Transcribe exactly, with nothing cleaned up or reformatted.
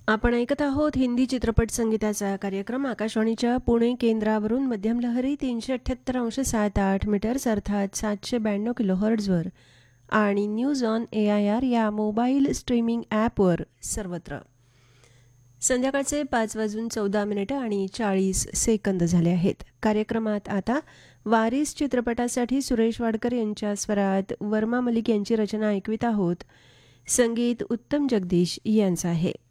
आपण ऐकत आहोत हिंदी चित्रपट संगीताचा कार्यक्रम आकाशवाणीच्या पुणे केंद्रावरून मध्यम लहरी तीनशे अठ्ठ्याहत्तर अंश सात आठ मीटर्स अर्थात सातशे ब्याण्णव किलो हर्ट्झवर आणि news on A I R या मोबाईल स्ट्रीमिंग ॲपवर सर्वत्र. संध्याकाळचे पाच वाजून चौदा मिनिटं आणि चाळीस सेकंद झाले आहेत. कार्यक्रमात आता वारीस चित्रपटासाठी सुरेश वाडकर यांच्या स्वरात वर्मा मलिक यांची रचना ऐकवित आहोत. संगीत उत्तम जगदीश यांचं आहे.